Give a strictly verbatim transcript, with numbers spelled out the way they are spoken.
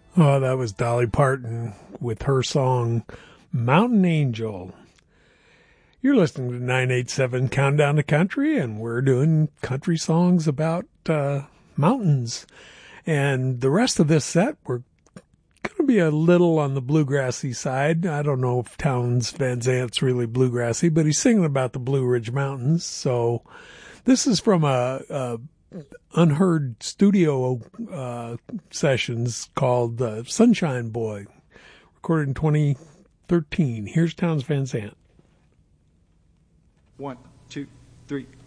Oh, that was Dolly Parton with her song Mountain Angel. You're listening to nine eighty-seven Countdown to Country, and we're doing country songs about uh, mountains. And the rest of this set, we're going to be a little on the bluegrassy side. I don't know if Townes Van Zant's really bluegrassy, but he's singing about the Blue Ridge Mountains. So this is from a, a unheard studio uh, sessions called uh, Sunshine Boy, recorded in twenty thirteen. Here's Townes Van Zant. One, two, three.